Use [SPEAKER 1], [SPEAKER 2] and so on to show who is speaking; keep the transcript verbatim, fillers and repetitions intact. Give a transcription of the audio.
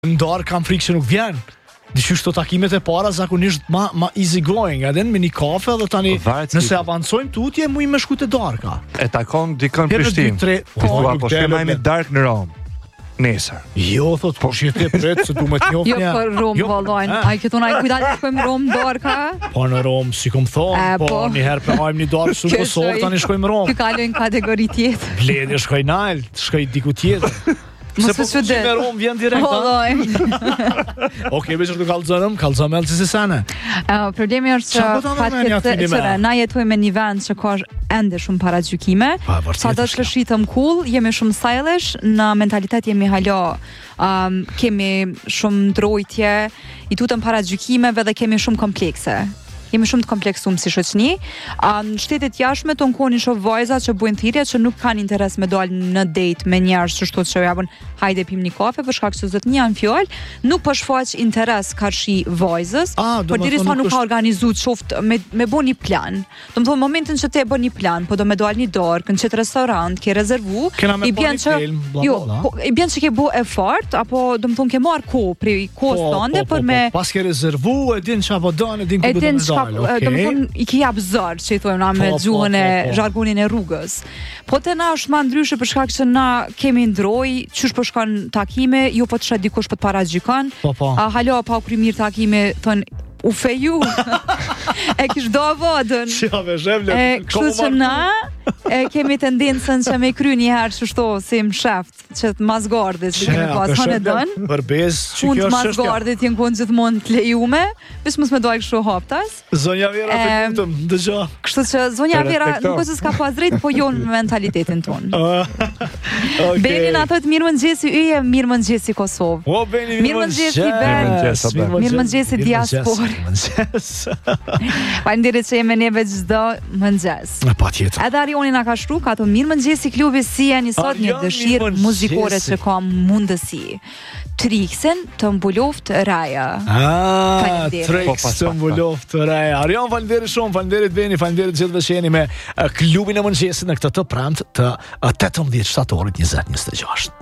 [SPEAKER 1] Ndarë kam frikë që nuk vjen. Dishys këto takimet e para zakonisht ma, ma easy going, edhe me një kafe dhe tani
[SPEAKER 2] Varet
[SPEAKER 1] nëse
[SPEAKER 2] si-
[SPEAKER 1] avancojmë tutje mu i me shku të darka.
[SPEAKER 2] E takon dikon
[SPEAKER 1] Herë
[SPEAKER 2] Prishtinë.
[SPEAKER 1] dy, tre,
[SPEAKER 2] Po,
[SPEAKER 1] po,
[SPEAKER 2] po,
[SPEAKER 1] nuk
[SPEAKER 2] po
[SPEAKER 1] dele,
[SPEAKER 2] shkojmë
[SPEAKER 1] ble.
[SPEAKER 2] dark në Rom. Nesër.
[SPEAKER 1] Jo, thot, po shjete pret se du me t'njof
[SPEAKER 3] Jo për Rom,
[SPEAKER 1] Jo,
[SPEAKER 3] vallajnë.
[SPEAKER 1] eh.
[SPEAKER 3] Ai këtu na kujtale të shkojmë Rom dorka.
[SPEAKER 1] Po në Rom, si kom
[SPEAKER 3] E,
[SPEAKER 1] thonë, po,
[SPEAKER 3] po.
[SPEAKER 1] një herë përhajmë një darkë su
[SPEAKER 3] Kjo
[SPEAKER 1] Kosovë,
[SPEAKER 3] shoj.
[SPEAKER 1] tani shkojmë Rom.
[SPEAKER 3] Ky kalojnë kategori tjetër.
[SPEAKER 1] Bledi shkoj nalt, shkoj diku tjetër. Se
[SPEAKER 3] Mos
[SPEAKER 1] po
[SPEAKER 3] e
[SPEAKER 1] fuqi
[SPEAKER 3] çudet.
[SPEAKER 1] me Rom vjen direkt, ha?
[SPEAKER 3] Vallajnë.
[SPEAKER 1] Okej, veç të kallëzënëm, kallëzëm e si sene.
[SPEAKER 3] Uh, problemi është
[SPEAKER 1] Qa po
[SPEAKER 3] që
[SPEAKER 1] të ndërmeni aty një me?
[SPEAKER 3] fatkeqëse na jetojmë në një vend që ka ende shumë paragjykime.
[SPEAKER 1] Pa, vërtet
[SPEAKER 3] Sa do
[SPEAKER 1] është
[SPEAKER 3] të shitëm cool, jemi shumë stylish, në mentalitet jemi halo, um, kemi shumë ndrojtje, i tutëm paragjykimeve dhe kemi shumë komplekse. Jemi shumë të kompleksum si shoqni. Um, në shtetet jashtme ton koni shoh vajza që bujnë thirrje që nuk kanë interes me dal në date me njerëz që shtot që japën hajde pim një kafe për shkak se zot një janë fjalë, nuk po shfaq interes karshi vajzës,
[SPEAKER 1] Ah, do
[SPEAKER 3] por
[SPEAKER 1] me
[SPEAKER 3] derisa
[SPEAKER 1] thonë
[SPEAKER 3] nuk
[SPEAKER 1] nuk
[SPEAKER 3] ka
[SPEAKER 1] është-
[SPEAKER 3] organizuar qoftë me me bën një plan. Do të thonë momentin që ti e bën një plan, po do me dal një dorë, në çet restorant, ke rezervu,
[SPEAKER 1] Kena me
[SPEAKER 3] i
[SPEAKER 1] pa
[SPEAKER 3] bën
[SPEAKER 1] një
[SPEAKER 3] që
[SPEAKER 1] film, bla,
[SPEAKER 3] jo,
[SPEAKER 1] bla, bla.
[SPEAKER 3] po, i bën që ke bë effort apo do të thonë ke marr kohë prej kohës tënde për me
[SPEAKER 1] Pas ke rezervu, e din çfarë don, e din ku
[SPEAKER 3] e
[SPEAKER 1] do të
[SPEAKER 3] din
[SPEAKER 1] më
[SPEAKER 3] çka,
[SPEAKER 1] dalë,
[SPEAKER 3] do të
[SPEAKER 1] okej.
[SPEAKER 3] thonë i ke jap zor, që i thojmë na me
[SPEAKER 1] Po, po,
[SPEAKER 3] gjuhën e
[SPEAKER 1] po, po.
[SPEAKER 3] zhargonin e rrugës. Po te na është ma ndryshe për shkak që na kemi ndroj, qysh po shkon takime, jo po të shet dikush po të paragjykon.
[SPEAKER 1] Po, po.
[SPEAKER 3] A halo pa u kry mirë takime, thon u feju. E kish do vodën.
[SPEAKER 1] Si ave zhevle,
[SPEAKER 3] E kështu që na e kemi tendencën që me kry një herë që shto si më sheft, që të mazgardit, që kemi pas hanë e don.
[SPEAKER 1] Për bez, që
[SPEAKER 3] Unë
[SPEAKER 1] kjo
[SPEAKER 3] të
[SPEAKER 1] është çështja.
[SPEAKER 3] mazgardit jenë konë gjithmonë të lejume, veç mos me dojë kështu haptas.
[SPEAKER 1] Zonja Vera të
[SPEAKER 3] Em,
[SPEAKER 1] lutëm, dëgjo.
[SPEAKER 3] Kështu që zonja
[SPEAKER 2] E
[SPEAKER 3] Vera
[SPEAKER 2] respekto.
[SPEAKER 3] nuk është se s'ka pas drejt, po jo në mentalitetin tonë.
[SPEAKER 1] Okej.
[SPEAKER 3] Benin ato të mirë mëngjesi yje, mirë mëngjesi Kosovë.
[SPEAKER 1] O, Beni,
[SPEAKER 3] Mirë mëngjesi, Ben.
[SPEAKER 2] Mirëmëngjes, Ben.
[SPEAKER 3] Mirë mëngjesi, diaspor. Faleminderit që jemi neve çdo mëngjes.
[SPEAKER 1] Pa tjetër.
[SPEAKER 3] Edhe Arioni na ka shkruar ka të mirë mëngjesi klubi si jeni sot, një
[SPEAKER 1] Arioni,
[SPEAKER 3] dëshirë
[SPEAKER 1] mirëmëngjesi.
[SPEAKER 3] muzikore që ka mundësi. Triksen të mbuloft raja.
[SPEAKER 1] Ah,
[SPEAKER 3] Faleminderit.
[SPEAKER 1] Trex
[SPEAKER 2] Po, pas,
[SPEAKER 1] të
[SPEAKER 2] pas,
[SPEAKER 1] mbuloft të reja. Arion, faleminderit shumë, faleminderit Beni, faleminderit gjithëve që jeni me uh, klubin e mëngjesit në këtë të premtë të uh, tetëmbëdhjetë shtatorit njëzet njëzet e gjashtë.